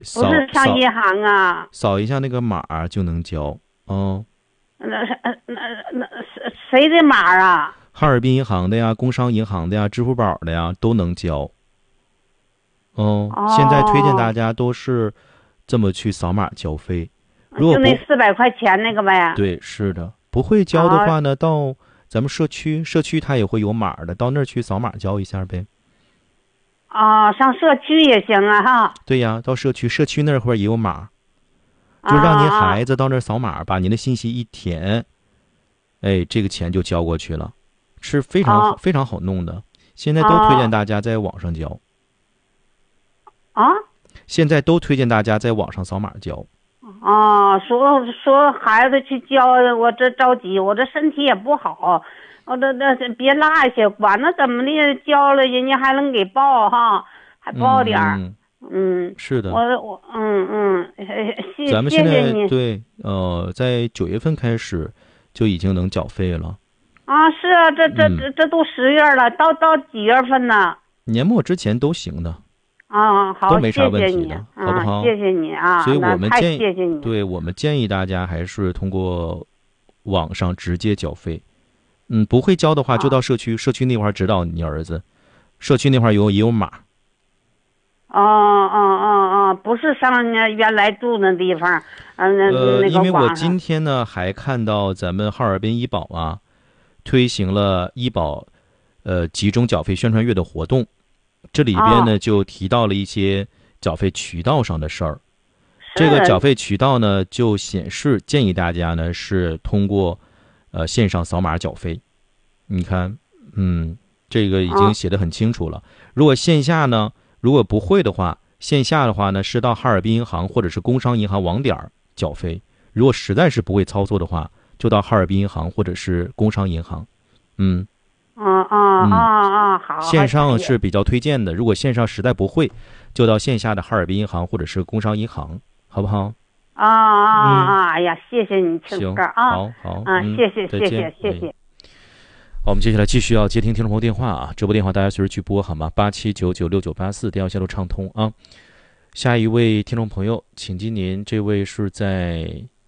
不是上银行啊， 扫一下那个码就能交。哦， 那谁的码啊？ 哈尔滨银行的呀，工商银行的呀，支付宝的呀，都能交。哦，现在推荐大家都是这么去扫码交费。如果就那400块钱那个呗。 对，是的，不会交的话呢，到咱们社区它也会有码的，到那儿去扫码交一下呗。 上社区也行啊哈。 对呀，到社区那会儿也有码，就让您孩子到那儿扫码，把您的信息一填，哎，这个钱就交过去了，是非常非常好弄的。现在都推荐大家在网上交。现在都推荐大家在网上扫码交。 说孩子去交，我这着急，我这身体也不好，我这别落下，管他怎么的，交了人家还能给报哈，还报点儿。 是的。 谢咱们现在谢你。 对，在9月份开始就已经能缴费了。 是啊，这都10月了，到几月份呢？ 年末之前都行的。 好， 都没啥问题的，好不好？ 谢谢你啊！ 所以我们建议， 谢谢你。 对，我们建议大家还是通过网上直接缴费。不会交的话，就到社区那块指导你儿子，社区那块也有码。 不是上原来住那地方， 因为我今天呢还看到咱们哈尔滨医保啊，推行了医保集中缴费宣传月的活动。这里边呢就提到了一些缴费渠道上的事儿。这个缴费渠道呢就显示建议大家呢是通过线上扫码缴费。你看，这个已经写得很清楚了。如果线下呢，如果不会的话，线下的话呢是到哈尔滨银行或者是工商银行网点缴费。如果实在是不会操作的话，就到哈尔滨银行或者是工商银行。 好。 线上是比较推荐的，如果线上实在不会，就到线下的哈尔滨银行或者是工商银行，好不好？ 哎呀，谢谢你， 行好，谢谢。 好，我们接下来继续要接听听众朋友电话啊，直播电话大家随时去拨好吗？87996984，电话线路畅通啊。下一位听众朋友，请记您，这位是在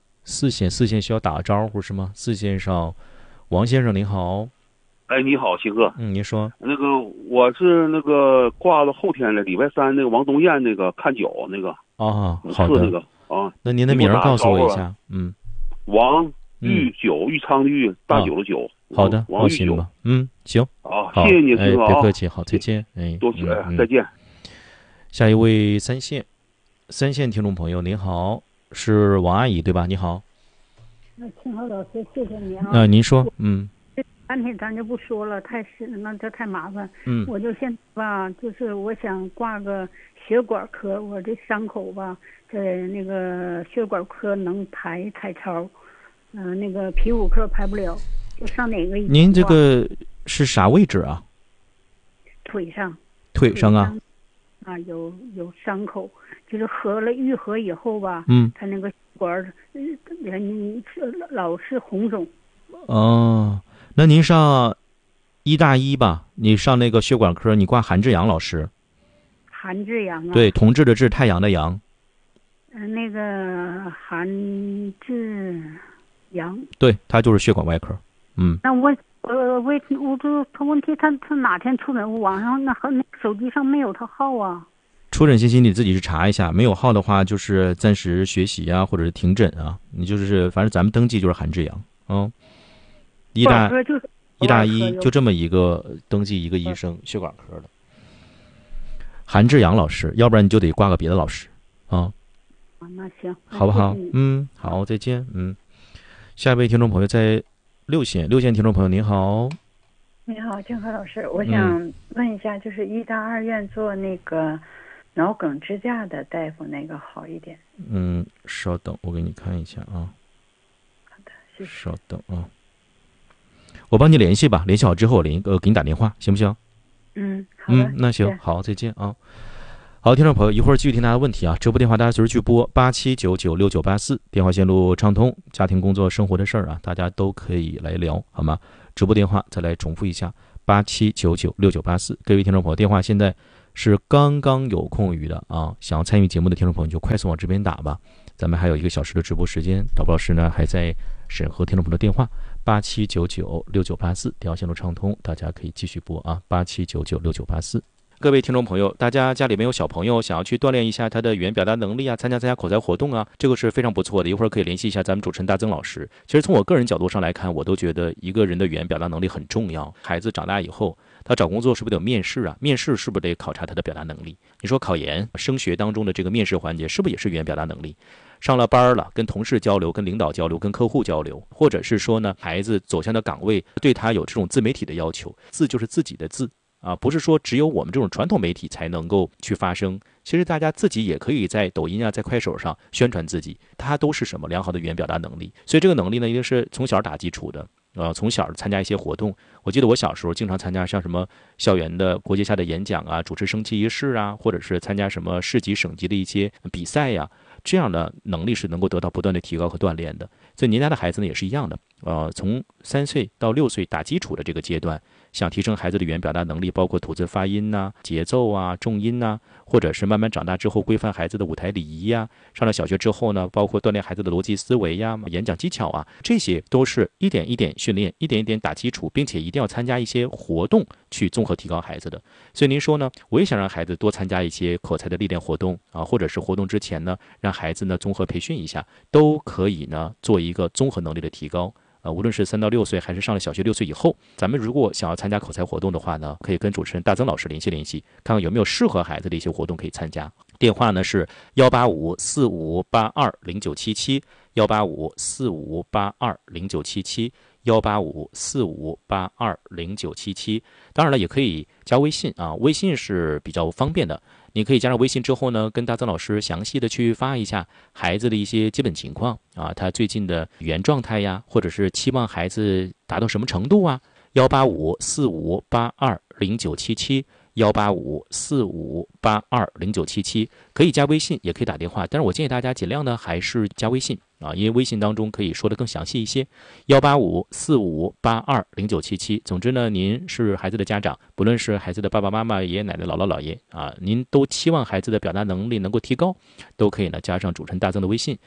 4线需要打个招呼是吗？4线上，王先生您好。 你好，齐哥。 您说。 那个我是那个挂了后天的礼拜3那个王东艳那个看脚那个。 好的。 那个那您的名告诉我一下。 王玉九，玉昌的玉，大九的九。 好的， 王玉九。 行。 好，谢谢你，齐哥。 别客气，好，再见。 多谢，再见。 下一位3线听众朋友您好，是王阿姨对吧？你好。 清河老师，谢谢你啊。 您说。 半天咱就不说了，这太麻烦。我就现在吧，就是我想挂个血管科，我这伤口吧，在那个血管科能排彩超，那个皮肤科排不了，就上哪个医院？ 您这个是啥位置啊？ 腿上。 腿上啊？ 有伤口，就是愈合以后吧，它那个血管老是红肿。 那您上医大一吧，你上那个血管科，你挂韩志阳老师。 韩志阳啊？ 对，同志的志，太阳的阳。 那个韩志阳。 对，他就是血管外科。 那我他问题他哪天出诊？网上那手机上没有他号啊。 出诊信息你自己去查一下，没有号的话就是暂时学习啊，或者是停诊啊。你就是反正咱们登记就是韩志阳。医大一就这么一个登记一个医生，血管科的韩志阳老师，要不然你就得挂个别的老师啊。 那行， 好不好？好，再见。下一位听众朋友在6线听众朋友您好。 你好，静和老师，我想问一下，就是医大2院做那个脑梗支架的大夫哪个好一点？ 稍等，我给你看一下啊。 好的，谢谢。 稍等啊。我帮你联系吧，联系好之后我给你打电话，行不行？ 好的。 那行，好，再见啊。好，听众朋友，一会儿继续听大家的问题啊。直播电话大家随时去拨87996984，电话线路畅通，家庭工作生活的事儿啊，大家都可以来聊，好吗？直播电话再来重复一下，87996984。各位听众朋友，电话现在是刚刚有空余的啊，想要参与节目的听众朋友就快速往这边打吧。咱们还有1个小时的直播时间，导播老师呢还在审核听众朋友的电话，87996984，电话线路畅通，大家可以继续拨啊，87996984。各位听众朋友，大家家里面有小朋友想要去锻炼一下他的语言表达能力啊，参加口才活动啊，这个是非常不错的。一会儿可以联系一下咱们主持人大曾老师。其实从我个人角度上来看，我都觉得一个人的语言表达能力很重要。孩子长大以后，他找工作是不是得有面试啊？面试是不是得考察他的表达能力？你说考研、升学当中的这个面试环节，是不是也是语言表达能力？上了班了，跟同事交流、跟领导交流、跟客户交流，或者是说呢，孩子走向的岗位对他有这种自媒体的要求，字就是自己的字。不是说只有我们这种传统媒体才能够去发声，其实大家自己也可以在抖音啊，在快手上宣传自己，它都是什么良好的语言表达能力。所以这个能力呢，一定是从小打基础的。从小参加一些活动，我记得我小时候经常参加像什么校园的国际下的演讲啊，主持升旗仪式啊，或者是参加什么市级省级的一些比赛呀，这样的能力是能够得到不断的提高和锻炼的。所以您家的孩子呢也是一样的，从3岁到6岁打基础的这个阶段，想提升孩子的语言表达能力，包括吐字发音呐、节奏啊、重音呐，或者是慢慢长大之后规范孩子的舞台礼仪呀，上了小学之后呢，包括锻炼孩子的逻辑思维呀、演讲技巧啊，这些都是一点一点训练，一点一点打基础，并且一定要参加一些活动去综合提高孩子的。所以您说呢，我也想让孩子多参加一些口才的历练活动啊，或者是活动之前呢，让孩子呢综合培训一下，都可以呢做一个综合能力的提高。无论是3到6岁还是上了小学6岁以后，咱们如果想要参加口才活动的话呢，可以跟主持人大曾老师联系，看看有没有适合孩子的一些活动可以参加。电话呢是18545820977，18545820977，18545820977。当然了，也可以加微信啊，微信是比较方便的。你可以加上微信之后呢，跟大曾老师详细的去发一下孩子的一些基本情况啊，他最近的语言状态呀，或者是期望孩子达到什么程度啊。18545820977，18545820977，可以加微信，也可以打电话，但是我建议大家尽量呢还是加微信啊，因为微信当中可以说的更详细一些。18545820977。总之呢，您是孩子的家长，不论是孩子的爸爸妈妈、爷爷奶奶、姥姥姥爷啊，您都期望孩子的表达能力能够提高，都可以呢加上主持人大曾的微信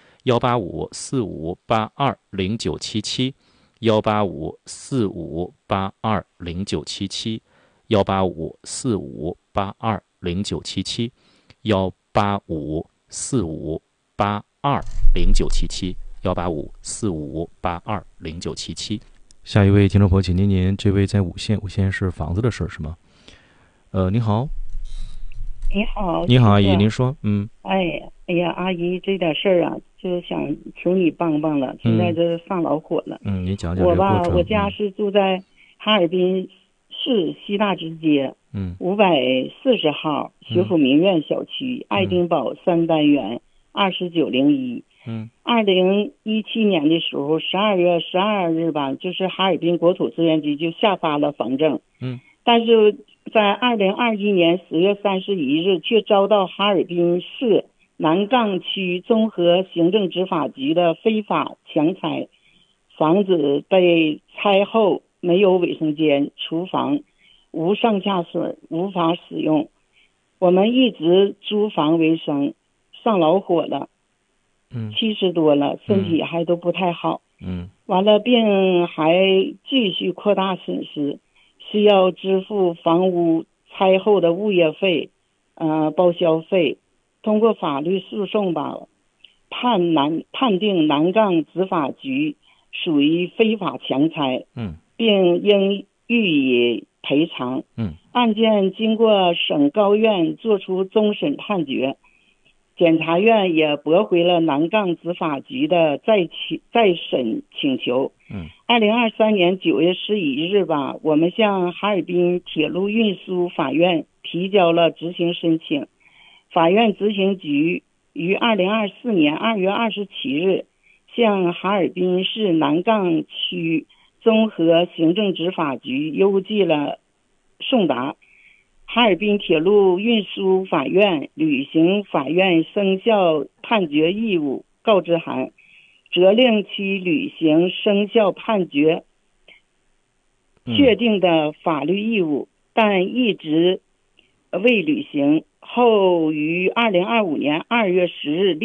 ，18545820977，18545820977，18545820977，18545820977。下一位听众朋友，请您这位在五线是房子的事是吗？您好。 你好， 你好，阿姨，您说。 哎呀，阿姨，这点事儿啊，就想求你帮帮了。现在这上老火了。 您讲讲我吧，我家是住在哈尔滨市西大直街540号学府名苑小区爱丁堡3单元2901。2017年的时候，12月12日吧，就是哈尔滨国土资源局就下发了房证。但是在2021年10月31日，却遭到哈尔滨市南岗区综合行政执法局的非法强拆，房子被拆后没有卫生间、厨房，无上下水，无法使用。我们一直租房为生，上老火了，70多了，身体还都不太好。完了，病还继续扩大损失。需要支付房屋拆后的物业费，报销费。通过法律诉讼吧，判定南岗执法局属于非法强拆，并应予以赔偿。案件经过省高院作出终审判决，检察院也驳回了南岗执法局的再审请求。2023年9月11日吧，我们向哈尔滨铁路运输法院提交了执行申请。法院执行局于2024年2月27日向哈尔滨市南岗区综合行政执法局邮寄了送达哈尔滨铁路运输法院履行法院生效判决义务告知函，责令其履行生效判决确定的法律义务，但一直未履行，后于2025年2月10日